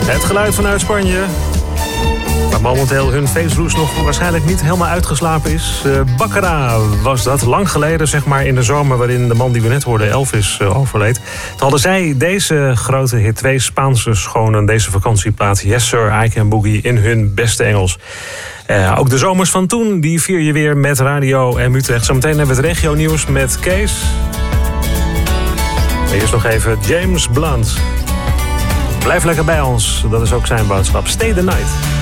Het geluid vanuit Spanje. Waar momenteel hun feestroes nog waarschijnlijk niet helemaal uitgeslapen is. Baccara was dat, lang geleden, zeg maar in de zomer waarin de man die we net hoorden, Elvis, overleed. Toen hadden zij deze grote hit, 2 Spaanse schonen, deze vakantieplaats, Yes Sir, I Can Boogie, in hun beste Engels. Ook de zomers van toen, die vier je weer met Radio en Utrecht. Zometeen hebben we het regio nieuws met Kees. Eerst nog even James Blunt. Blijf lekker bij ons, dat is ook zijn boodschap. Stay the night.